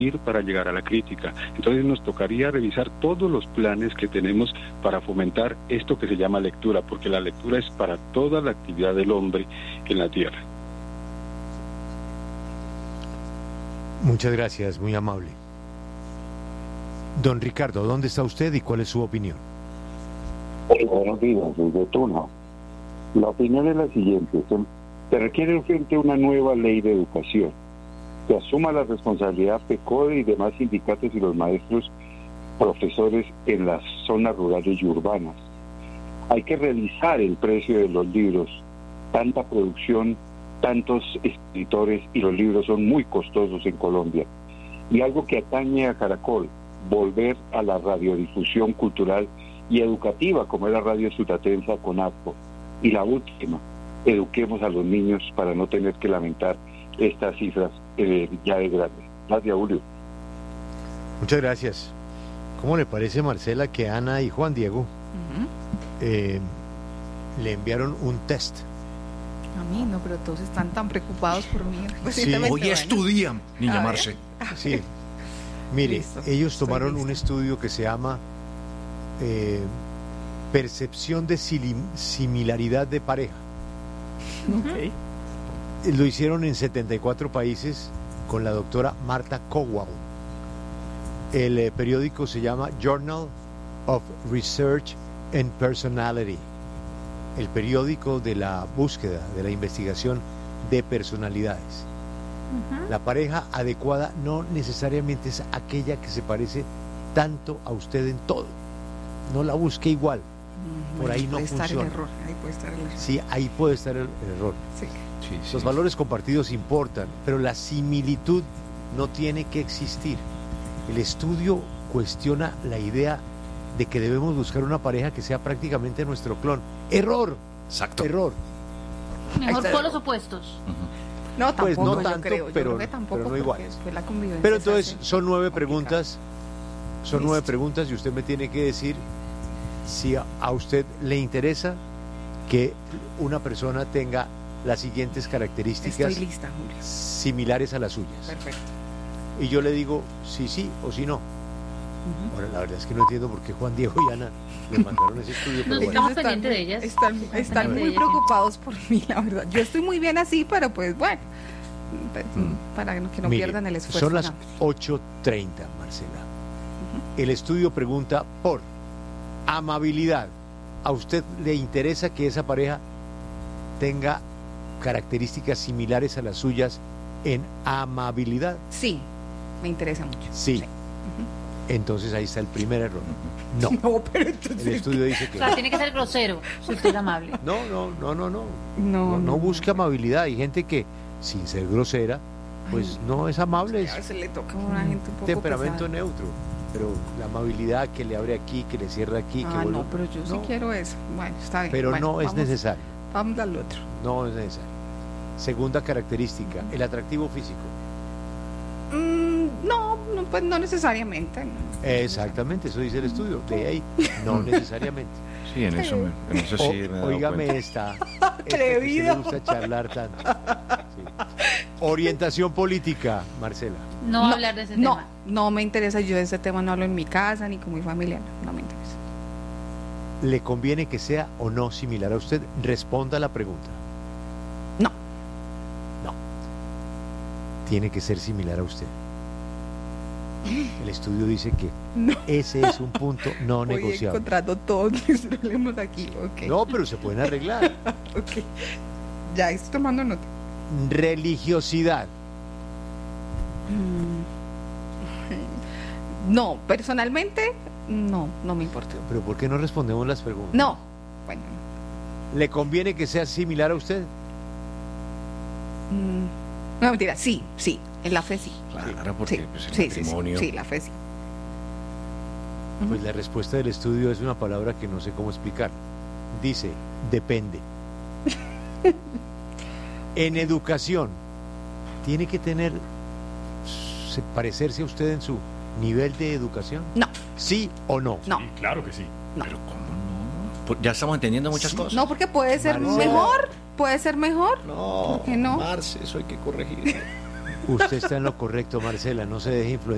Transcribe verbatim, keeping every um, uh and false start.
para llegar a la crítica. Entonces nos tocaría revisar todos los planes que tenemos para fomentar esto que se llama lectura, porque la lectura es para toda la actividad del hombre en la tierra. Muchas gracias, muy amable. Don Ricardo, ¿dónde está usted y cuál es su opinión? Buenos días, desde Tuna. La opinión es la siguiente: se, se requiere urgente una nueva ley de educación que asuma la responsabilidad PECODE y demás sindicatos y los maestros profesores en las zonas rurales y urbanas. Hay que revisar el precio de los libros, tanta producción, tantos escritores, y los libros son muy costosos en Colombia. Y algo que atañe a Caracol, volver a la radiodifusión cultural y educativa como es la radio Sutatensa con APCO. Y la última, eduquemos a los niños para no tener que lamentar estas cifras eh, ya de grandes. Gracias, Julio. Muchas gracias. ¿Cómo le parece, Marcela, que Ana y Juan Diego uh-huh. eh, le enviaron un test? A mí no, pero todos están tan preocupados por mí. Sí. Hoy estudian, niña A Marce. Sí. Mire, Listo. ellos tomaron Estoy un lista. estudio que se llama eh, Percepción de silim- Similaridad de Pareja. Okay. Lo hicieron en setenta y cuatro países con la doctora Marta Kowal. El eh, periódico se llama Journal of Research and Personality, el periódico de la búsqueda, de la investigación de personalidades. Uh-huh. La pareja adecuada no necesariamente es aquella que se parece tanto a usted en todo. No la busque igual. Mm, Por ahí no puede estar funciona. el error, ahí puede estar el error. Sí, ahí puede estar el, el error. Sí. Sí, sí. Los valores compartidos importan, pero la similitud no tiene que existir. El estudio cuestiona la idea de que debemos buscar una pareja que sea prácticamente nuestro clon. Error, Exacto. error. Mejor Ahí por está. los opuestos. Ujú. No, Pues tampoco, no yo tanto, creo. Yo pero- creo que tampoco, pero no porque igual. después la convivencia Pero se entonces hace son nueve complicada. preguntas, son Listo. nueve preguntas y usted me tiene que decir si a, a usted le interesa que una persona tenga las siguientes características Estoy lista, Julio. similares a las suyas. Perfecto. Y yo le digo si sí o si no. Ujú. Ahora, la verdad es que no entiendo por qué Juan Diego y Ana le mandaron ese estudio, pero No, bueno. estamos pendientes de ellas. Están, Estamos están pendientes muy de ellas, preocupados por mí, la verdad. Yo estoy muy bien así, pero pues bueno, pues, Mm. para que no, que no Mire, pierdan el esfuerzo. son las no. ocho treinta, Marcela. El estudio pregunta por amabilidad. ¿A usted le interesa que esa pareja tenga características similares a las suyas en amabilidad? Sí, me interesa mucho. Sí. Entonces ahí está el primer error. No. No, pero entonces... El estudio dice O que sea, tiene que ser grosero, si usted es amable. no, no, no, no, no. No, No, no busque amabilidad. Hay gente que, sin ser grosera, pues no es amable, A es veces le toca a una gente un poco temperamento pesada. neutro. Pero la amabilidad que le abre aquí, que le cierra aquí, que Ah, vuelve- no, pero yo sí no, quiero eso. Bueno, está bien. pero Bueno, no es vamos- necesario. Vamos al otro. No es necesario. Segunda característica, el atractivo físico. Mm, no, no, pues no necesariamente. no. Exactamente, eso dice el estudio. De ahí, no necesariamente. Sí, en eso, me, en eso sí O- me he dado óigame cuenta. esta. esta que a usted le gusta charlar tanto. Sí. Orientación política, Marcela. No, hablar de ese no, tema. no me interesa. Yo de ese tema no hablo en mi casa ni con mi familia. No, no me interesa. ¿Le conviene que sea o no similar a usted? Responda la pregunta. No. No. Tiene que ser similar a usted. El estudio dice que No. ese es un punto no Voy negociable. encontrando todos mis problemas aquí. Ok. No, pero se pueden arreglar. Ok. Ya estoy tomando nota. Religiosidad. Mm. No, personalmente, no, no me importa. ¿Pero por qué no respondemos las preguntas? No. Bueno. ¿Le conviene que sea similar a usted? mm, No, mentira. Sí, sí. En la fe sí. Claro, porque Sí, pues, el sí, sí, sí, matrimonio... sí, la fe sí. Pues la respuesta del estudio es una palabra que no sé cómo explicar. Dice, depende. En educación, ¿tiene que tener, se- parecerse a usted en su nivel de educación? No. ¿Sí o no? No. Claro que sí. No. Pero ¿cómo no? Pues ya estamos entendiendo muchas Sí. cosas. No, porque puede ser Marcela. mejor. Puede ser mejor. No, ¿Por qué no? Marce, eso hay que corregir. Usted está en lo correcto, Marcela, no se deje influenciar.